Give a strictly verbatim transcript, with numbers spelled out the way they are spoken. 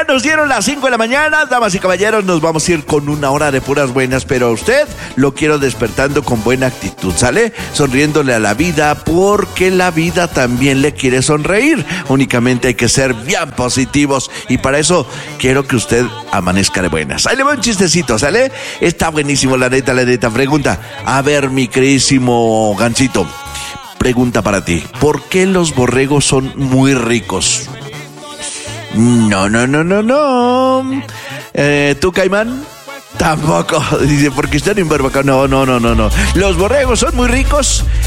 Ya nos dieron las cinco de la mañana, damas y caballeros, nos vamos a ir con una hora de puras buenas, pero a usted lo quiero despertando con buena actitud, ¿sale? Sonriéndole a la vida, porque la vida también le quiere sonreír. Únicamente hay que ser bien positivos y para eso quiero que usted amanezca de buenas. Ahí le va un chistecito, ¿sale? Está buenísimo, la neta, la neta. Pregunta, a ver, mi queridísimo Gansito, pregunta para ti. ¿Por qué los borregos son muy ricos? No, no, no, no, no. Eh, ¿Tú, Caimán? Tampoco. Dice, porque están en barbacoa. No, no, no, no, no. Los borregos son muy ricos